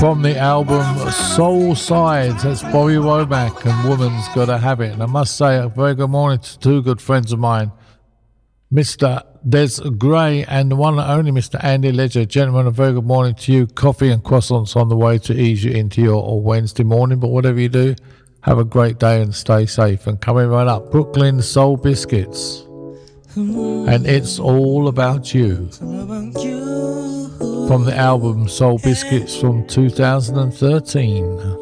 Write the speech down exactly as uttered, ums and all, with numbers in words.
from the album Soul Sides. That's Bobby Womack and Woman's Gotta Have It. And I must say a very good morning to two good friends of mine, Mister Des Gray and the one and only Mister Andy Ledger. Gentlemen, a very good morning to you. Coffee and croissants on the way to ease you into your Wednesday morning, but whatever you do, have a great day and stay safe. And coming right up, Brooklyn Soul Biscuits, and It's All About You, from the album Soul Biscuits from two thousand thirteen.